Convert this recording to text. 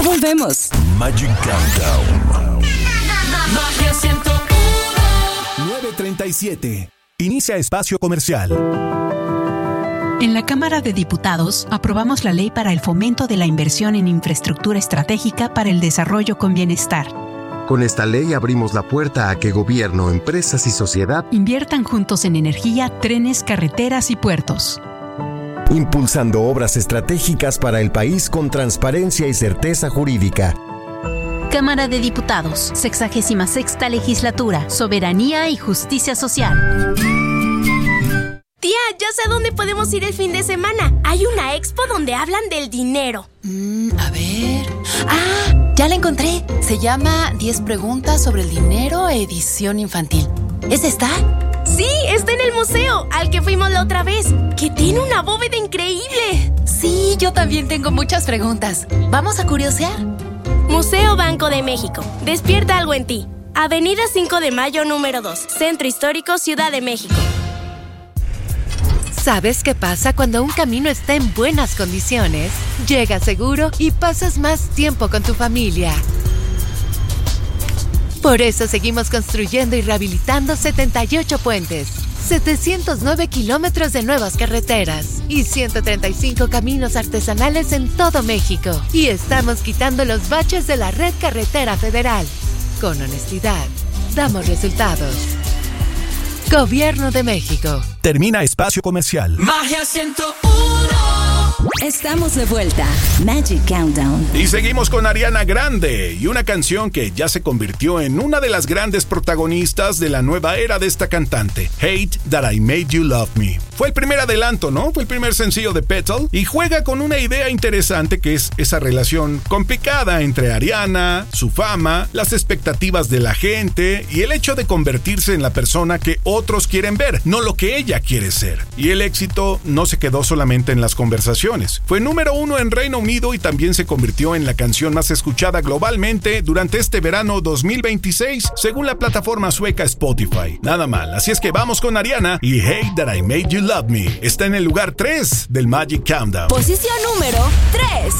Ya volvemos. Magic Countdown. Magia 101. 9:37. Inicia espacio comercial. En la Cámara de Diputados aprobamos la ley para el fomento de la inversión en infraestructura estratégica para el desarrollo con bienestar. Con esta ley abrimos la puerta a que gobierno, empresas y sociedad inviertan juntos en energía, trenes, carreteras y puertos. impulsando obras estratégicas para el país con transparencia y certeza jurídica. Cámara de Diputados, 66ª Legislatura, Soberanía y Justicia Social. Tía, ya sé a dónde podemos ir el fin de semana. Hay una expo donde hablan del dinero. A ver... ¡Ah! Ya la encontré. Se llama 10 preguntas sobre el dinero, edición infantil. ¿Esa está? Sí, está en el museo, al que fuimos la otra vez, que tiene una bóveda increíble. Sí, yo también tengo muchas preguntas. ¿Vamos a curiosear? Museo Banco de México. Despierta algo en ti. Avenida 5 de Mayo, número 2. Centro Histórico, Ciudad de México. ¿Sabes qué pasa cuando un camino está en buenas condiciones? Llegas seguro y pasas más tiempo con tu familia. Por eso seguimos construyendo y rehabilitando 78 puentes, 709 kilómetros de nuevas carreteras y 135 caminos artesanales en todo México. Y estamos quitando los baches de la red carretera federal. Con honestidad, damos resultados. Gobierno de México. Termina espacio comercial. Magia 101. Estamos de vuelta. Magic Countdown. Y seguimos con Ariana Grande y una canción que ya se convirtió en una de las grandes protagonistas de la nueva era de esta cantante, Hate That I Made You Love Me. Fue el primer adelanto, ¿no? Fue el primer sencillo de Petal y juega con una idea interesante que es esa relación complicada entre Ariana, su fama, las expectativas de la gente y el hecho de convertirse en la persona que otros quieren ver, no lo que ella quiere ser. Y el éxito no se quedó solamente en las conversaciones. Fue número 1 en Reino Unido y también se convirtió en la canción más escuchada globalmente durante este verano 2026, según la plataforma sueca Spotify. Nada mal, así es que vamos con Ariana y Hate That I Made You Love Me. Está en el lugar 3 del Magic Countdown. Posición número 3.